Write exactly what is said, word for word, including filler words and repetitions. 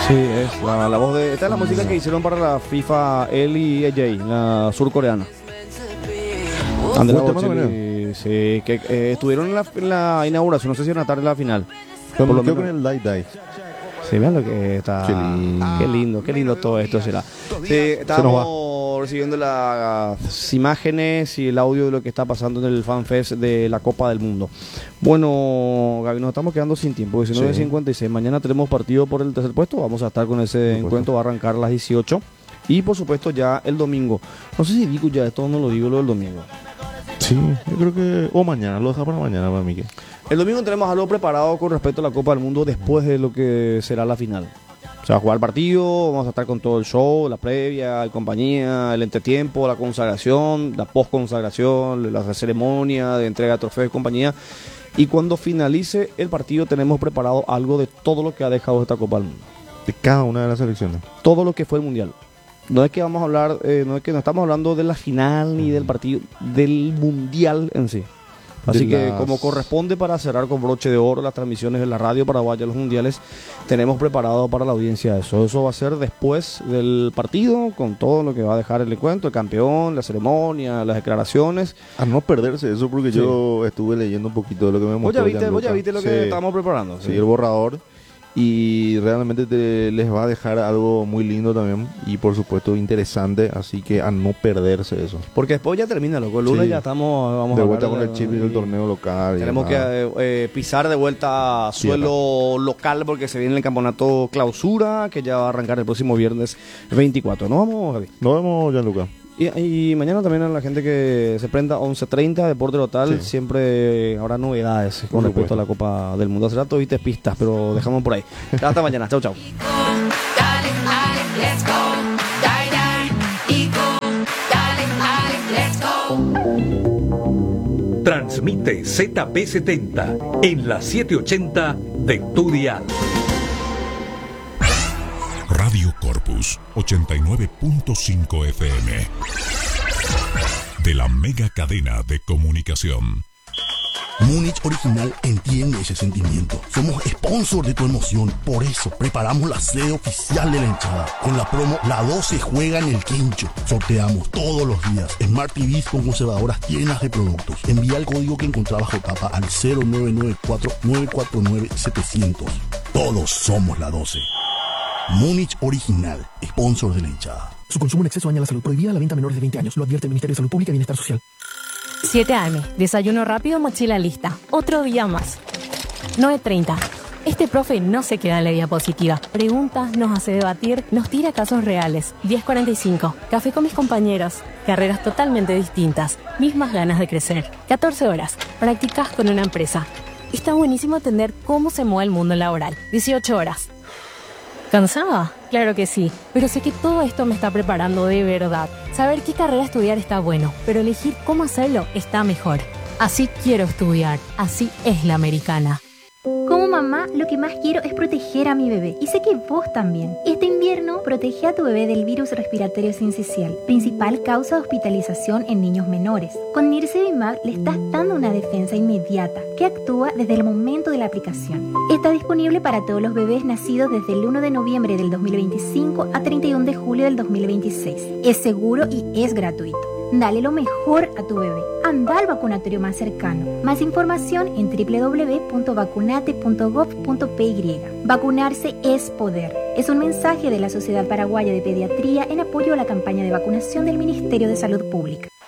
Sí, es la, la voz de... Esta es la música que hicieron para la FIFA él y A J, la surcoreana. Andrea Bocelli, sí, que eh, estuvieron en la, en la inauguración, no sé si en la tarde en la final. Por lo menos con el Light Die. Sí, vean lo que está. Qué lindo. Qué lindo, qué lindo todo esto será. Sí, estamos recibiendo las imágenes y el audio de lo que está pasando en el FanFest de la Copa del Mundo. Bueno, Gaby, nos estamos quedando sin tiempo. diecinueve cincuenta y seis. Mañana tenemos partido por el tercer puesto. Vamos a estar con ese encuentro. Va a arrancar a las dieciocho. Y por supuesto, ya el domingo. No sé si digo ya esto, no lo digo lo del domingo. Sí, yo creo que. O mañana, lo deja para mañana, para mí. Que... El domingo tenemos algo preparado con respecto a la Copa del Mundo después de lo que será la final. Se va a jugar el partido, vamos a estar con todo el show, la previa, la compañía, el entretiempo, la consagración, la post-consagración, la ceremonia de entrega de trofeos y compañía. Y cuando finalice el partido tenemos preparado algo de todo lo que ha dejado esta Copa del Mundo. De cada una de las selecciones. Todo lo que fue el Mundial. No es que vamos a hablar, eh, no es que no estamos hablando de la final ni del partido, del Mundial en sí. Así que las... como corresponde para cerrar con broche de oro las transmisiones de la radio paraguaya, los mundiales, tenemos preparado para la audiencia eso. Eso va a ser después del partido, con todo lo que va a dejar el encuentro, el campeón, la ceremonia, las declaraciones. A no perderse eso, porque sí. Yo estuve leyendo un poquito de lo que me mostró. Vos ya viste, vos ya viste lo que sí. estábamos preparando. Sí, sí, el borrador. Y realmente te, les va a dejar algo muy lindo también y por supuesto interesante, así que a no perderse eso. Porque después ya termina, loco. El lunes sí. ya estamos vamos de a vuelta con la, el chip del torneo local. Tenemos que eh, pisar de vuelta suelo sí, local porque se viene el campeonato clausura que ya va a arrancar el próximo viernes veinticuatro. ¿Nos vamos, Javi? Nos vemos, Gianluca. Y, y mañana también a la gente que se prenda once treinta, Deporte Total, sí. Siempre habrá novedades con respecto a la Copa del Mundo. Hace rato viste pistas, pero dejamos por ahí. Hasta mañana, chau chau. Transmite Z P setenta en la setecientos ochenta de tu dial. Radio Corpus ochenta y nueve punto cinco F M de la mega cadena de comunicación. Múnich Original entiende ese sentimiento. Somos sponsor de tu emoción. Por eso preparamos la sede oficial de la hinchada. Con la promo La doce juega en el quincho. Sorteamos todos los días Smart T Vs con conservadoras llenas de productos. Envía el código que encontrás bajo tapa al cero nueve nueve cuatro nueve cuatro nueve setecientos. Todos somos La doce. Múnich Original, sponsor de la hinchada. Su consumo en exceso daña la salud. Prohibida la venta a menores de veinte años. Lo advierte el Ministerio de Salud Pública y Bienestar Social. siete a eme. Desayuno rápido, mochila lista. Otro día más. nueve treinta. Este profe no se queda en la diapositiva. Preguntas, nos hace debatir, nos tira casos reales. diez cuarenta y cinco. Café con mis compañeros. Carreras totalmente distintas. Mismas ganas de crecer. catorce horas. Practicas con una empresa. Está buenísimo entender cómo se mueve el mundo laboral. dieciocho horas. ¿Cansada? Claro que sí, pero sé que todo esto me está preparando de verdad. Saber qué carrera estudiar está bueno, pero elegir cómo hacerlo está mejor. Así quiero estudiar, así es la americana. Como mamá, lo que más quiero es proteger a mi bebé. Y sé que vos también. Este invierno, protege a tu bebé del virus respiratorio sincicial, principal causa de hospitalización en niños menores. Con Nirsevimab le estás dando una defensa inmediata que actúa desde el momento de la aplicación. Está disponible para todos los bebés nacidos desde el uno de noviembre del dos mil veinticinco a treinta y uno de julio del dos mil veintiséis. Es seguro y es gratuito. Dale lo mejor a tu bebé. Anda al vacunatorio más cercano. Más información en doble u doble u doble u punto vacunate punto gov punto pe y. Vacunarse es poder. Es un mensaje de la Sociedad Paraguaya de Pediatría en apoyo a la campaña de vacunación del Ministerio de Salud Pública.